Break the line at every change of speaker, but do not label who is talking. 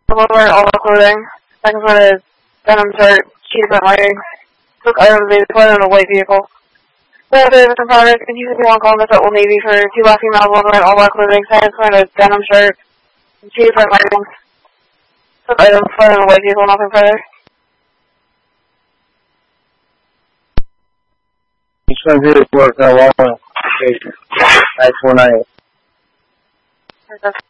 Wear all the clothing. Second one is denim shirt, cheetah print lighting. Took items they deployed on a white vehicle. Third is a product, and you can call this at Old Navy for 2 black females, one wearing all black clothing. Second one is denim shirt, cheetah print lighting. Took items deployed on a white vehicle, nothing further.
Each one here is work now, 1 location. I-498.